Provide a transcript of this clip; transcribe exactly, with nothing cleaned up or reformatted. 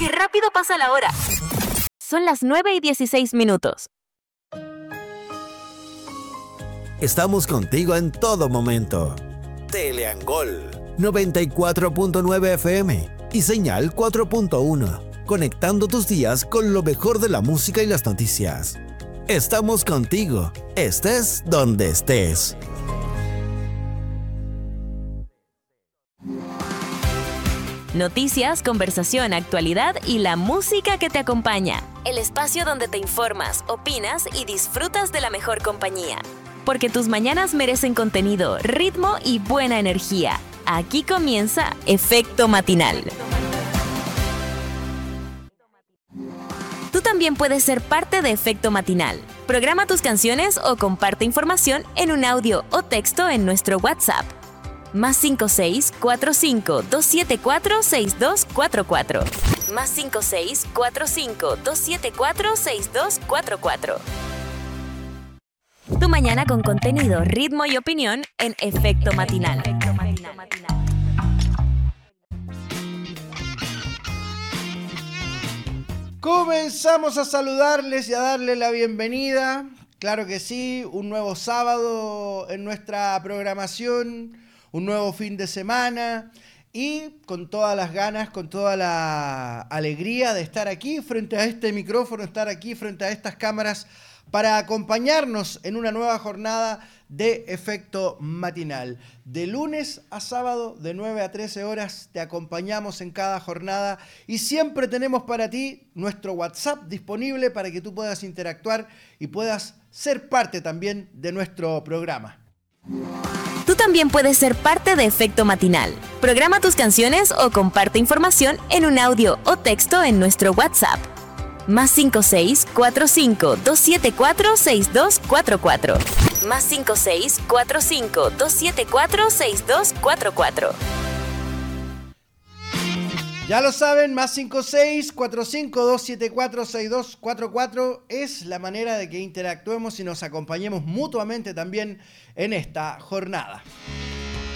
¡Qué rápido pasa la hora! Son las nueve y dieciséis minutos. Estamos contigo en todo momento. Teleangol noventa y cuatro punto nueve F M y señal cuatro punto uno, conectando tus días con lo mejor de la música y las noticias. Estamos contigo, estés donde estés. Noticias, conversación, actualidad y la música que te acompaña. El espacio donde te informas, opinas y disfrutas de la mejor compañía. Porque tus mañanas merecen contenido, ritmo y buena energía. Aquí comienza Efecto Matinal. Tú también puedes ser parte de Efecto Matinal. Programa tus canciones o comparte información en un audio o texto en nuestro WhatsApp. Más cinco seis cuatro cinco dos siete cuatro seis dos cuatro cuatro. Más cinco seis cuatro cinco dos siete cuatro seis dos cuatro cuatro. Tu mañana con contenido, ritmo y opinión en Efecto Matinal. Comenzamos a saludarles y a darles la bienvenida. Claro que sí, un nuevo sábado en nuestra programación, un nuevo fin de semana y con todas las ganas, con toda la alegría de estar aquí frente a este micrófono, estar aquí frente a estas cámaras para acompañarnos en una nueva jornada de Efecto Matinal. De lunes a sábado, de nueve a trece horas, te acompañamos en cada jornada y siempre tenemos para ti nuestro WhatsApp disponible para que tú puedas interactuar y puedas ser parte también de nuestro programa. Tú también puedes ser parte de Efecto Matinal. Programa tus canciones o comparte información en un audio o texto en nuestro WhatsApp. Más cinco seis cuatro cinco dos siete cuatro seis dos cuatro cuatro. Más cinco seis cuatro cinco dos siete cuatro seis dos cuatro cuatro. Ya lo saben, más cinco seis cuatro cinco dos siete cuatro seis dos cuatro cuatro es la manera de que interactuemos y nos acompañemos mutuamente también en esta jornada.